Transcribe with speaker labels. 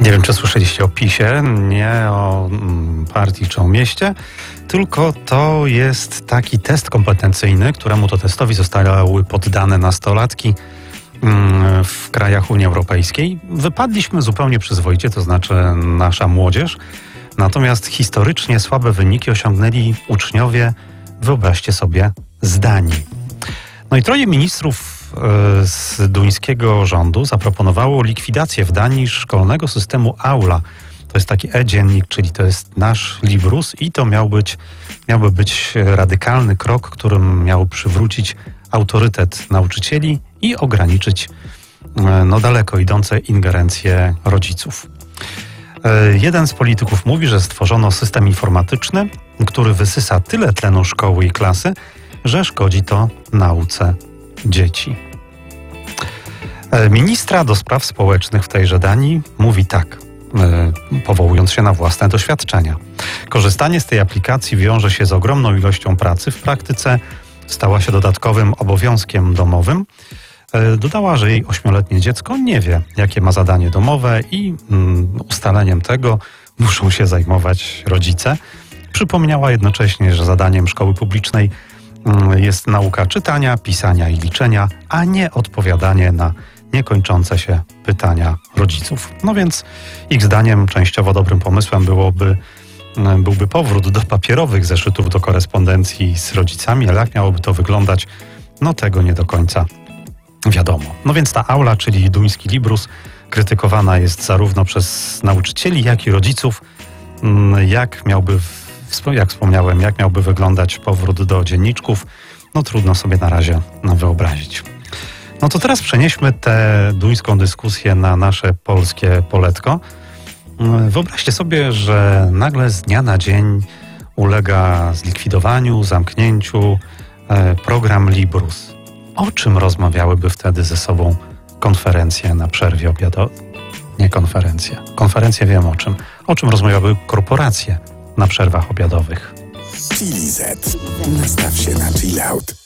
Speaker 1: Nie wiem, czy słyszeliście o PiS-ie, nie o partii czy o mieście, tylko to jest taki test kompetencyjny, któremu to testowi zostały poddane nastolatki w krajach Unii Europejskiej. Wypadliśmy zupełnie przyzwoicie, to znaczy nasza młodzież, natomiast historycznie słabe wyniki osiągnęli uczniowie, wyobraźcie sobie, z Danii. No i troje ministrów z duńskiego rządu zaproponowało likwidację w Danii szkolnego systemu Aula. To jest taki e-dziennik, czyli to jest nasz Librus i to miałby być radykalny krok, którym miał przywrócić autorytet nauczycieli i ograniczyć daleko idące ingerencje rodziców. Jeden z polityków mówi, że stworzono system informatyczny, który wysysa tyle tlenu szkoły i klasy, że szkodzi to nauce dzieci. Ministra do spraw społecznych w tejże Danii mówi tak, powołując się na własne doświadczenia. Korzystanie z tej aplikacji wiąże się z ogromną ilością pracy. W praktyce stała się dodatkowym obowiązkiem domowym. Dodała, że jej 8-letnie dziecko nie wie, jakie ma zadanie domowe i ustaleniem tego muszą się zajmować rodzice. Przypomniała jednocześnie, że zadaniem szkoły publicznej jest nauka czytania, pisania i liczenia, a nie odpowiadanie na niekończące się pytania rodziców. No więc ich zdaniem częściowo dobrym pomysłem byłby powrót do papierowych zeszytów do korespondencji z rodzicami, ale jak miałoby to wyglądać, no tego nie do końca wiadomo. No więc ta Aula, czyli duński Librus, krytykowana jest zarówno przez nauczycieli, jak i rodziców, jak wspomniałem, jak miałby wyglądać powrót do dzienniczków, no trudno sobie na razie wyobrazić. No to teraz przenieśmy tę duńską dyskusję na nasze polskie poletko. Wyobraźcie sobie, że nagle z dnia na dzień ulega zlikwidowaniu, zamknięciu program Librus. O czym rozmawiałyby wtedy ze sobą konferencje na przerwie obiadowej? Nie konferencje. Konferencje wiem o czym. O czym rozmawiałyby korporacje na przerwach obiadowych?
Speaker 2: Chili Z. Nastaw się na chill out.